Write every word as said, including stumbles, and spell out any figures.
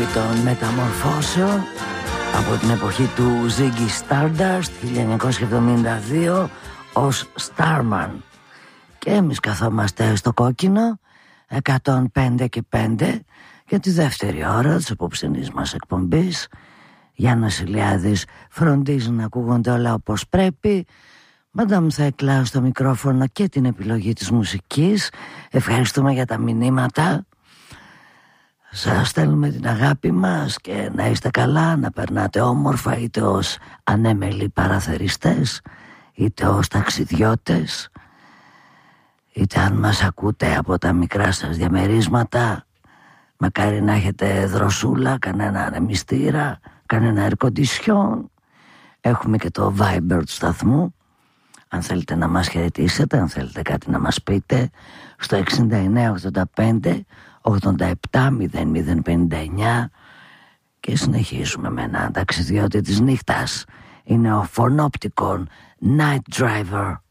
των μεταμορφώσεων από την εποχή του Ziggy Stardust χίλια εννιακόσια εβδομήντα δύο ως Starman. Και εμείς καθόμαστε στο κόκκινο εκατόν πέντε και πέντε για τη δεύτερη ώρα της απόψινής μας εκπομπής. Γιάννας Ηλιάδης φροντίζει να ακούγονται όλα όπως πρέπει. Μαντάμ Θέκλα στο μικρόφωνο και την επιλογή της μουσικής. Ευχαριστούμε για τα μηνύματα. Σας στέλνουμε την αγάπη μας και να είστε καλά, να περνάτε όμορφα, είτε ως ανέμελοι παραθεριστές, είτε ως ταξιδιώτες, είτε αν μας ακούτε από τα μικρά σας διαμερίσματα. Μακάρι να έχετε δροσούλα, κανένα ανεμιστήρα, κανένα air condition. Έχουμε και το Viber του σταθμού. Αν θέλετε να μας χαιρετήσετε, αν θέλετε κάτι να μας πείτε, στο εξήντα εννέα ογδόντα πέντε ογδόντα επτά μηδέν μηδέν πενήντα εννιά. Και συνεχίζουμε με έναν ταξιδιώτη της νύχτας. Είναι ο Φωνόπτικον Night Driver.